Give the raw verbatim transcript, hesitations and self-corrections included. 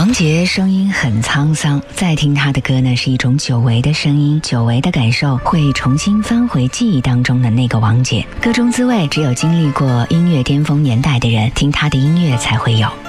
王杰声音很沧桑，再听他的歌呢，是一种久违的声音，久违的感受，会重新翻回记忆当中的那个王杰。歌中滋味，只有经历过音乐巅峰年代的人，听他的音乐才会有。